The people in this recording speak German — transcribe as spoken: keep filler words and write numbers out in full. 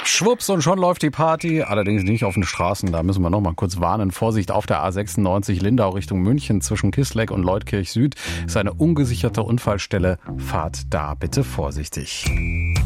Schwupps und schon läuft die Party, allerdings nicht auf den Straßen, da müssen wir noch mal kurz warnen. Vorsicht, auf der A sechsundneunzig Lindau Richtung München zwischen Kisleck und Leutkirch Süd ist eine ungesicherte Unfallstelle. Fahrt da bitte vorsichtig.